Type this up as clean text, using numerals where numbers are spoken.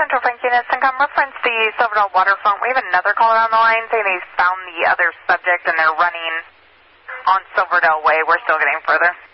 Central Frank Unit, Syncom, reference the Silverdale waterfront. We have another caller on the line saying he's found the other subject and they're running on Silverdale Way. We're still getting further.